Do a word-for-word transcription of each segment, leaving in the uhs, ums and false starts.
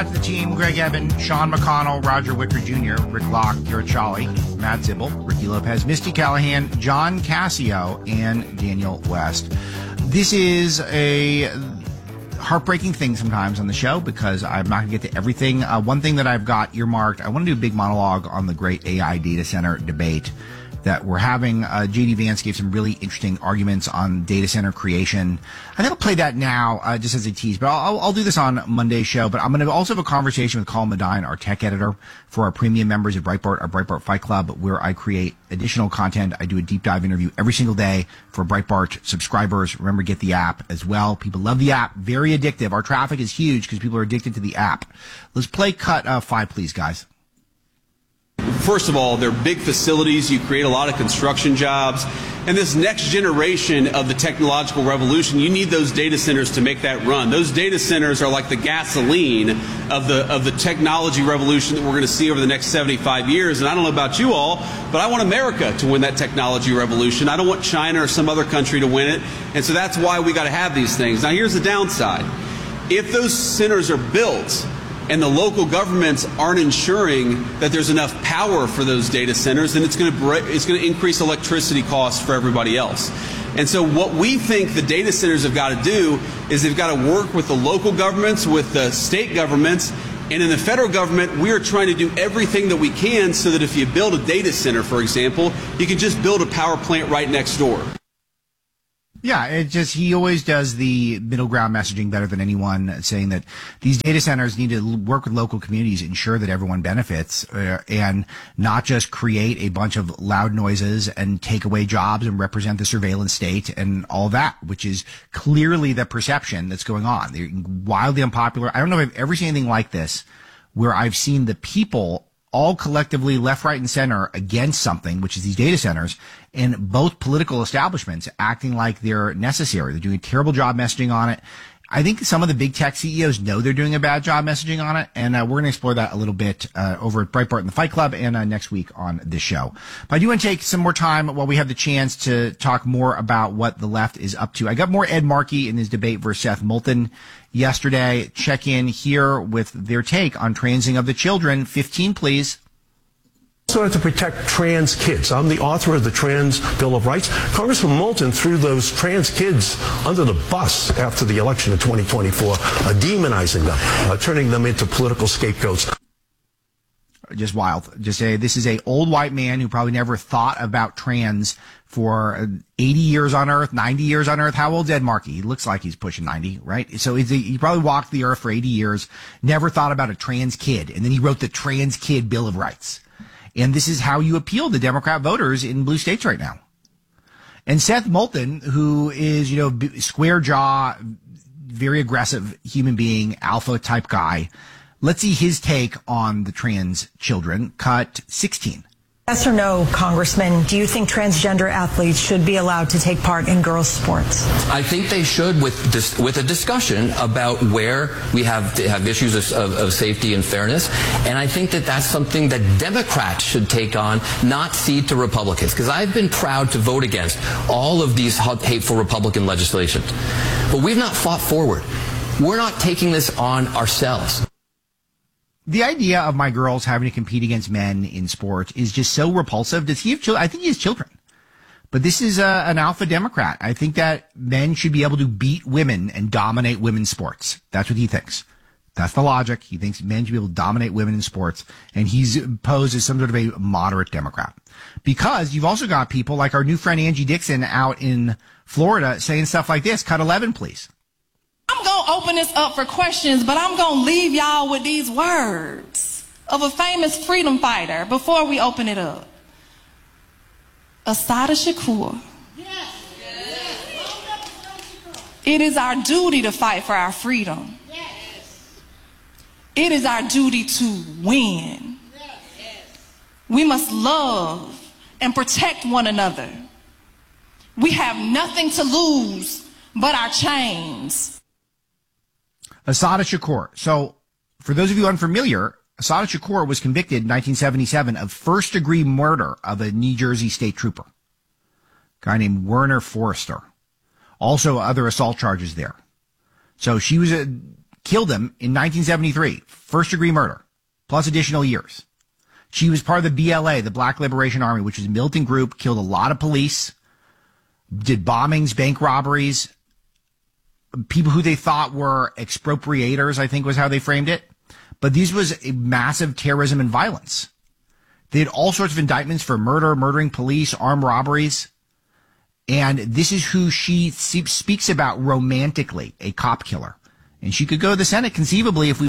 The team, Greg Evan, Sean McConnell, Roger Wicker Junior, Rick Locke, Garrett Chali, Matt Zibble, Ricky Lopez, Misty Callahan, John Cassio, and Daniel West. This is a heartbreaking thing sometimes on the show because I'm not going to get to everything. Uh, one thing that I've got earmarked, I want to do a big monologue on the great A I data center debate that we're having. Uh, J D Vance gave some really interesting arguments on data center creation. I think I'll play that now, uh, just as a tease, but I'll, I'll do this on Monday's show. But I'm going to also have a conversation with Colin Medine, our tech editor, for our premium members of Breitbart, our Breitbart Fight Club, where I create additional content. I do a deep dive interview every single day for Breitbart subscribers. Remember, get the app as well. People love the app. Very addictive. Our traffic is huge because people are addicted to the app. Let's play cut uh, five, please, guys. First of all, they're big facilities. You create a lot of construction jobs. And this next generation of the technological revolution, you need those data centers to make that run. Those data centers are like the gasoline of the of the technology revolution that we're going to see over the next seventy-five years. And I don't know about you all, but I want America to win that technology revolution. I don't want China or some other country to win it. And so that's why we got to have these things. Now, here's the downside. If those centers are built and the local governments aren't ensuring that there's enough power for those data centers, then it's going to it's going to increase electricity costs for everybody else. And so what we think the data centers have got to do is they've got to work with the local governments, with the state governments, and in the federal government, we are trying to do everything that we can so that if you build a data center, for example, you can just build a power plant right next door. Yeah, it just, he always does the middle ground messaging better than anyone, saying that these data centers need to work with local communities, ensure that everyone benefits, uh, and not just create a bunch of loud noises and take away jobs and represent the surveillance state and all that, which is clearly the perception that's going on. They're wildly unpopular. I don't know if I've ever seen anything like this where I've seen the people all collectively, left, right, and center, against something, which is these data centers, and both political establishments acting like they're necessary. They're doing a terrible job messaging on it. I think some of the big tech C E Os know they're doing a bad job messaging on it, and uh, we're going to explore that a little bit uh, over at Breitbart and the Fight Club and uh, next week on this show. But I do want to take some more time while we have the chance to talk more about what the left is up to. I got more Ed Markey in his debate versus Seth Moulton yesterday. Check in here with their take on transing of the children. fifteen, please. Also to protect trans kids. I'm the author of the Trans Bill of Rights. Congressman Moulton threw those trans kids under the bus after the election in twenty twenty-four, uh, demonizing them, uh, turning them into political scapegoats. Just wild. Just say this is a old white man who probably never thought about trans for eighty years on Earth, ninety years on Earth. How old's Ed Markey? He looks like he's pushing ninety, right? So he's a, he probably walked the Earth for eighty years, never thought about a trans kid, and then he wrote the Trans Kid Bill of Rights. And this is how you appeal to Democrat voters in blue states right now. And Seth Moulton, who is, you know, square jaw, very aggressive human being, alpha type guy. Let's see his take on the trans children. Cut sixteen. Yes or no, Congressman, do you think transgender athletes should be allowed to take part in girls' sports? I think they should, with dis- with a discussion about where we have to have issues of, of, of safety and fairness. And I think that that's something that Democrats should take on, not cede to Republicans. Because I've been proud to vote against all of these hateful Republican legislations. But we've not fought forward. We're not taking this on ourselves. The idea of my girls having to compete against men in sport is just so repulsive. Does he have children? I think he has children. But this is uh, an alpha Democrat. I think that men should be able to beat women and dominate women's sports. That's what he thinks. That's the logic. He thinks men should be able to dominate women in sports. And he's posed as some sort of a moderate Democrat. Because you've also got people like our new friend Angie Dixon out in Florida saying stuff like this. Cut eleven, please. I'm going to open this up for questions, but I'm going to leave y'all with these words of a famous freedom fighter before we open it up. Assata Shakur. Yes. It is our duty to fight for our freedom. Yes. It is our duty to win. Yes. We must love and protect one another. We have nothing to lose but our chains. Assata Shakur. So, for those of you unfamiliar, Assata Shakur was convicted in nineteen seventy-seven of first-degree murder of a New Jersey state trooper, a guy named Werner Forrester. Also, other assault charges there. So she was a, killed him in nineteen seventy-three. First degree murder, plus additional years. She was part of the B L A, the Black Liberation Army, which was a militant group, killed a lot of police, did bombings, bank robberies, people who they thought were expropriators, I think was how they framed it. But these was a massive terrorism and violence. They had all sorts of indictments for murder, murdering police, armed robberies. And this is who she speaks about romantically, a cop killer. And she could go to the Senate conceivably if we...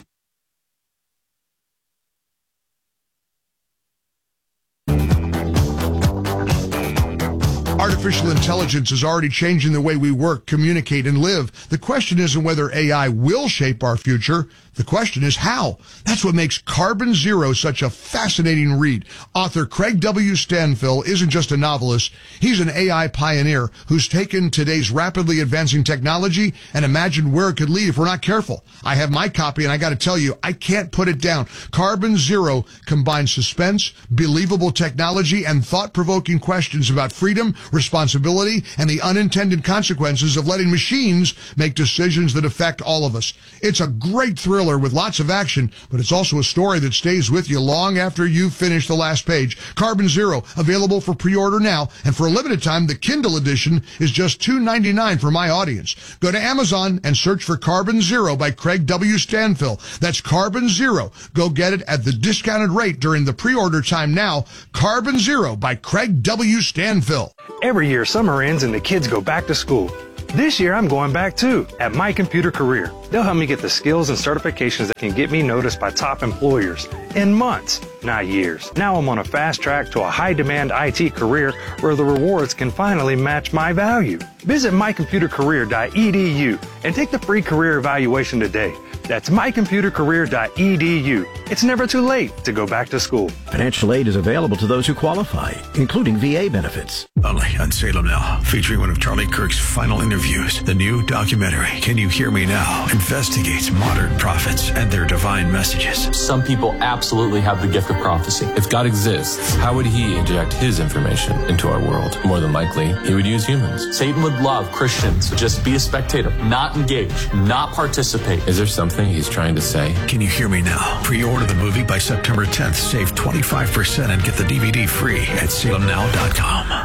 Artificial intelligence is already changing the way we work, communicate, and live. The question isn't whether A I will shape our future. The question is how. That's what makes Carbon Zero such a fascinating read. Author Craig W. Stanfill isn't just a novelist. He's an A I pioneer who's taken today's rapidly advancing technology and imagined where it could lead if we're not careful. I have my copy, and I got to tell you, I can't put it down. Carbon Zero combines suspense, believable technology, and thought-provoking questions about freedom, responsibility, and the unintended consequences of letting machines make decisions that affect all of us. It's a great thriller with lots of action, but it's also a story that stays with you long after you've finished the last page. Carbon Zero, available for pre-order now, and for a limited time, the Kindle edition is just two ninety-nine for my audience. Go to Amazon and search for Carbon Zero by Craig W. Stanfill. That's Carbon Zero. Go get it at the discounted rate during the pre-order time now. Carbon Zero by Craig W. Stanfill. Every year, summer ends and the kids go back to school. This year, I'm going back too, at My Computer Career. They'll help me get the skills and certifications that can get me noticed by top employers in months, not years. Now I'm on a fast track to a high-demand I T career where the rewards can finally match my value. Visit my computer career dot e d u and take the free career evaluation today. That's my computer career dot e d u. It's never too late to go back to school. Financial aid is available to those who qualify, including V A benefits. Only on Salem Now, featuring one of Charlie Kirk's final interviews. The new documentary, Can You Hear Me Now?, investigates modern prophets and their divine messages. Some people absolutely have the gift of prophecy. If God exists, how would he inject his information into our world? More than likely, he would use humans. Satan would love Christians to just be a spectator, not engage, not participate. Is there something he's trying to say? Can You Hear Me Now? Pre-order the movie by September tenth. Save twenty-five percent and get the D V D free at salem now dot com.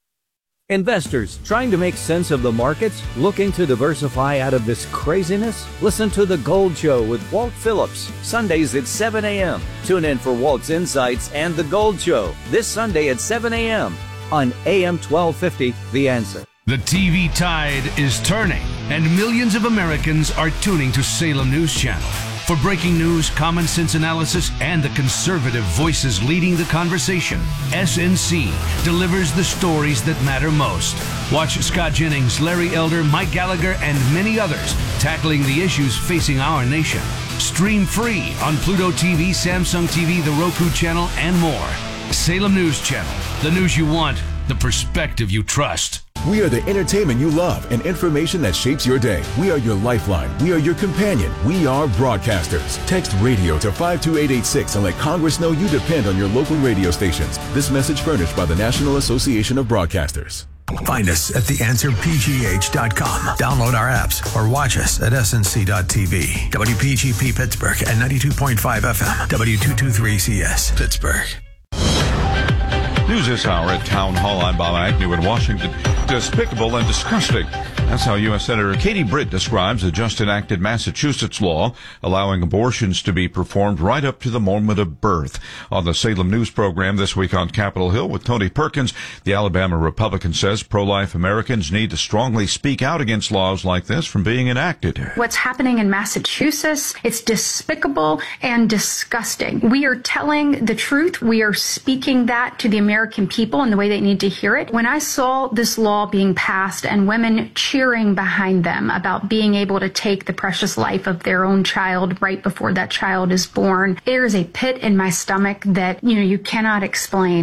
Investors trying to make sense of the markets, looking to diversify out of this craziness? Listen to The Gold Show with Walt Phillips, Sundays at seven a.m. Tune in for Walt's Insights and The Gold Show this Sunday at seven a.m. on A M twelve fifty, The Answer. The T V tide is turning, and millions of Americans are tuning to Salem News Channel. For breaking news, common sense analysis, and the conservative voices leading the conversation, S N C delivers the stories that matter most. Watch Scott Jennings, Larry Elder, Mike Gallagher, and many others tackling the issues facing our nation. Stream free on Pluto T V, Samsung T V, the Roku channel, and more. Salem News Channel, the news you want, the perspective you trust. We are the entertainment you love and information that shapes your day. We are your lifeline. We are your companion. We are broadcasters. Text radio to five two eight eight six and let Congress know you depend on your local radio stations. This message furnished by the National Association of Broadcasters. Find us at the answer p g h dot com. Download our apps or watch us at s n c dot t v. W P G P Pittsburgh at ninety-two point five F M. W two twenty-three C S Pittsburgh. News this hour at Town Hall. I'm Bob Agnew in Washington. Despicable and disgusting. That's how U S Senator Katie Britt describes a just enacted Massachusetts law allowing abortions to be performed right up to the moment of birth. On the Salem News program this week on Capitol Hill with Tony Perkins, the Alabama Republican says pro-life Americans need to strongly speak out against laws like this from being enacted. What's happening in Massachusetts, it's despicable and disgusting. We are telling the truth. We are speaking that to the American people in the way they need to hear it. When I saw this law being passed and women cheering behind them about being able to take the precious life of their own child right before that child is born, there's a pit in my stomach that, you know, you cannot explain.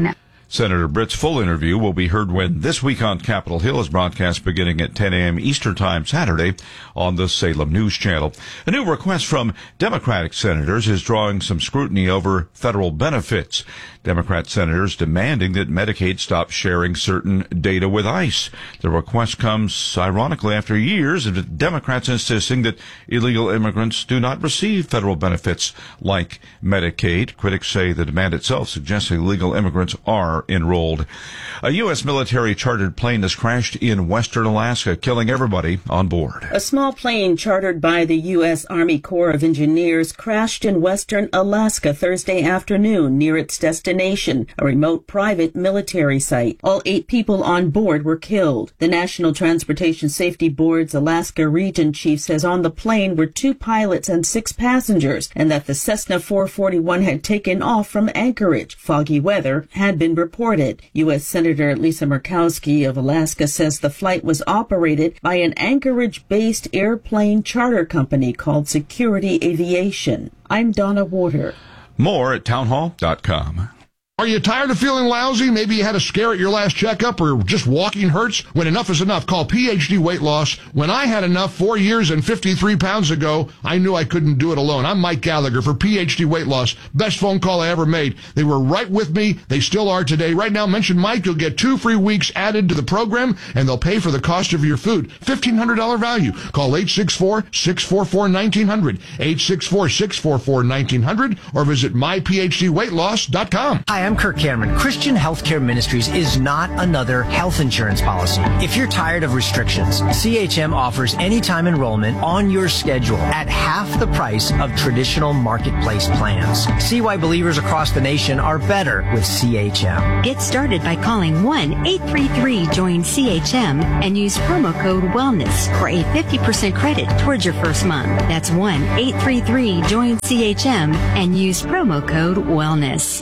Senator Britt's full interview will be heard when This Week on Capitol Hill is broadcast beginning at ten a.m. Eastern Time Saturday on the Salem News Channel. A new request from Democratic senators is drawing some scrutiny over federal benefits. Democrat senators demanding that Medicaid stop sharing certain data with ICE. The request comes, ironically, after years of Democrats insisting that illegal immigrants do not receive federal benefits like Medicaid. Critics say the demand itself suggests illegal immigrants are enrolled. A U S military chartered plane has crashed in western Alaska, killing everybody on board. A small plane chartered by the U S Army Corps of Engineers crashed in western Alaska Thursday afternoon near its destination, a remote private military site. All eight people on board were killed. The National Transportation Safety Board's Alaska Region Chief says on the plane were two pilots and six passengers, and that the Cessna four forty-one had taken off from Anchorage. Foggy weather had been reported. U S Senator Lisa Murkowski of Alaska says the flight was operated by an Anchorage-based airplane charter company called Security Aviation. I'm Donna Warder. More at townhall dot com. Are you tired of feeling lousy? Maybe you had a scare at your last checkup or just walking hurts? When enough is enough, call P H D Weight Loss. When I had enough four years and fifty-three pounds ago, I knew I couldn't do it alone. I'm Mike Gallagher for P H D Weight Loss. Best phone call I ever made. They were right with me. They still are today. Right now, mention Mike. You'll get two free weeks added to the program, and they'll pay for the cost of your food. fifteen hundred dollars value. Call eight six four, six four four, one nine zero zero, eight six four, six four four, one nine zero zero, or visit my p h d weight loss dot com. Hi, I'm Kirk Cameron. Christian Healthcare Ministries is not another health insurance policy. If you're tired of restrictions, C H M offers anytime enrollment on your schedule at half the price of traditional marketplace plans. See why believers across the nation are better with C H M. Get started by calling one eight three three join C H M and use promo code WELLNESS for a fifty percent credit towards your first month. That's one eight three three join C H M and use promo code WELLNESS.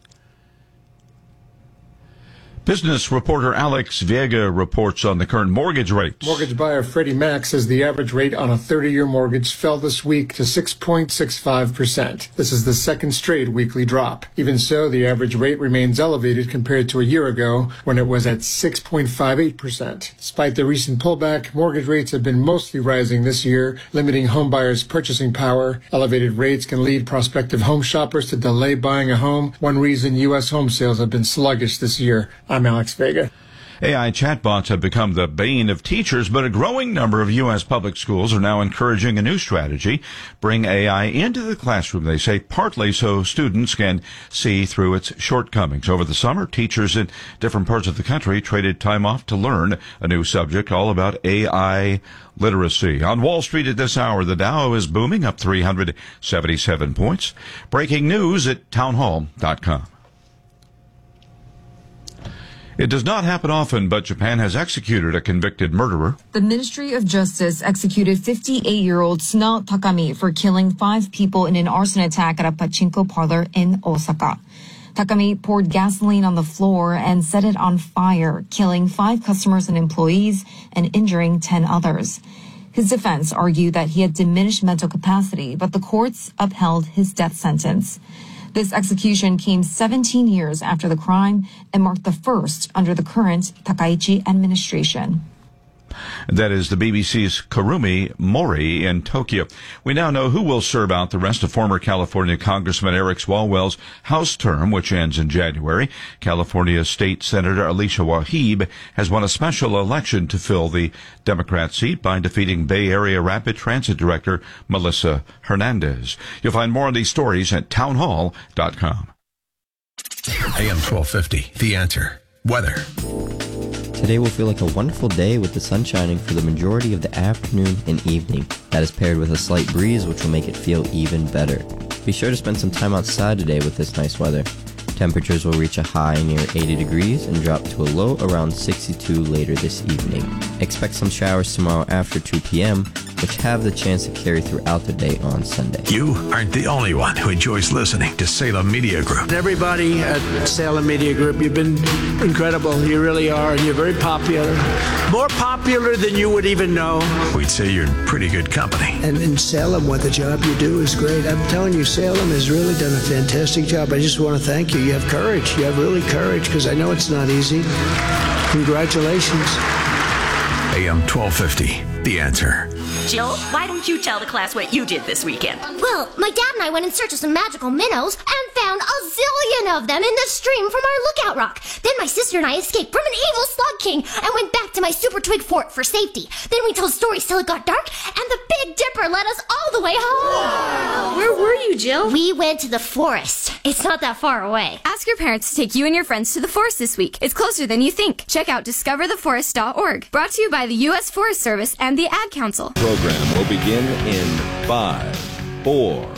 Business reporter Alex Vega reports on the current mortgage rates. Mortgage buyer Freddie Mac says the average rate on a thirty-year mortgage fell this week to six point six five percent. This is the second straight weekly drop. Even so, the average rate remains elevated compared to a year ago when it was at six point five eight percent. Despite the recent pullback, mortgage rates have been mostly rising this year, limiting home buyers' purchasing power. Elevated rates can lead prospective home shoppers to delay buying a home, one reason U S home sales have been sluggish this year. I'm Alex Vega. A I chatbots have become the bane of teachers, but a growing number of U S public schools are now encouraging a new strategy. Bring A I into the classroom, they say, partly so students can see through its shortcomings. Over the summer, teachers in different parts of the country traded time off to learn a new subject all about A I literacy. On Wall Street at this hour, the Dow is booming, up three hundred seventy-seven points. Breaking news at townhall dot com. It does not happen often, but Japan has executed a convicted murderer. The Ministry of Justice executed fifty-eight-year-old Sunao Takami for killing five people in an arson attack at a pachinko parlor in Osaka. Takami poured gasoline on the floor and set it on fire, killing five customers and employees and injuring ten others. His defense argued that he had diminished mental capacity, but the courts upheld his death sentence. This execution came seventeen years after the crime and marked the first under the current Takaichi administration. That is the B B C's Kurumi Mori in Tokyo. We now know who will serve out the rest of former California Congressman Eric Swalwell's House term, which ends in January. California State Senator Alicia Wahib has won a special election to fill the Democrat seat by defeating Bay Area Rapid Transit Director Melissa Hernandez. You'll find more on these stories at townhall dot com. A M twelve fifty, The Answer. Weather. Today will feel like a wonderful day with the sun shining for the majority of the afternoon and evening. That is paired with a slight breeze, which will make it feel even better. Be sure to spend some time outside today with this nice weather. Temperatures will reach a high near eighty degrees and drop to a low around sixty-two later this evening. Expect some showers tomorrow after two p.m., which have the chance to carry throughout the day on Sunday. You aren't the only one who enjoys listening to Salem Media Group. Everybody at Salem Media Group, you've been incredible. You really are, and you're very popular. More popular than you would even know. We'd say you're in pretty good company. And in Salem, what the job you do is great. I'm telling you, Salem has really done a fantastic job. I just want to thank you. You have courage. You have really courage, because I know it's not easy. Congratulations. A M twelve fifty, The Answer. Jill, why don't you tell the class what you did this weekend? Well, my dad and I went in search of some magical minnows and found a zillion of them in the stream from our lookout rock. Then my sister and I escaped from an evil slug king and went back to my super twig fort for safety. Then we told stories till it got dark, and the Big Dipper led us all the way home. Wow. Where were you, Jill? We went to the forest. It's not that far away. Ask your parents to take you and your friends to the forest this week. It's closer than you think. Check out discover the forest dot org. Brought to you by the U S Forest Service and the Ad Council. Program will begin in five, four.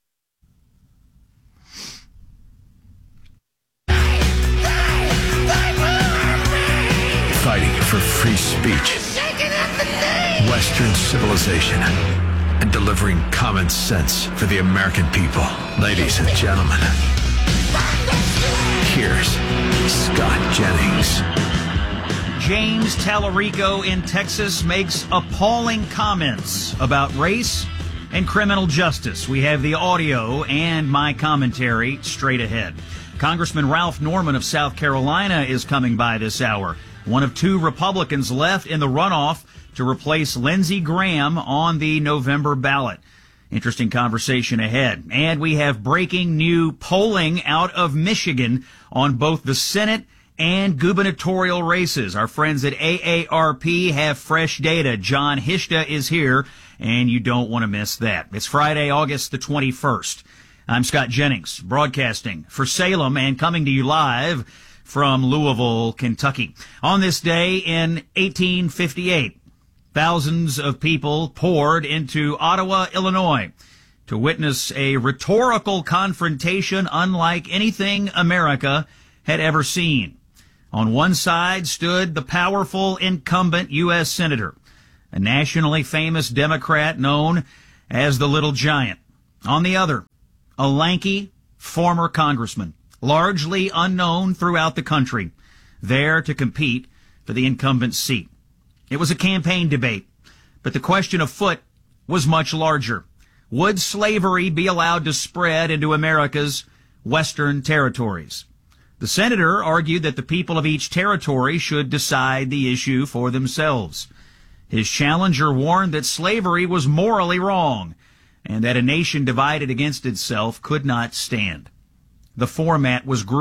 Fighting for free speech, Western civilization, and delivering common sense for the American people. Ladies and gentlemen, here's Scott Jennings. James Tallarico in Texas makes appalling comments about race and criminal justice. We have the audio and my commentary straight ahead. Congressman Ralph Norman of South Carolina is coming by this hour. One of two Republicans left in the runoff to replace Lindsey Graham on the November ballot. Interesting conversation ahead. And we have breaking new polling out of Michigan on both the Senate and gubernatorial races. Our friends at A A R P have fresh data. John Hishta is here, and you don't want to miss that. It's Friday, August the twenty-first. I'm Scott Jennings, broadcasting for Salem and coming to you live from Louisville, Kentucky. On this day in eighteen fifty-eight, thousands of people poured into Ottawa, Illinois, to witness a rhetorical confrontation unlike anything America had ever seen. On one side stood the powerful incumbent U S Senator, a nationally famous Democrat known as the Little Giant. On the other, a lanky former congressman, largely unknown throughout the country, there to compete for the incumbent's seat. It was a campaign debate, but the question afoot was much larger. Would slavery be allowed to spread into America's western territories? The senator argued that the people of each territory should decide the issue for themselves. His challenger warned that slavery was morally wrong and that a nation divided against itself could not stand. The format was gruesome.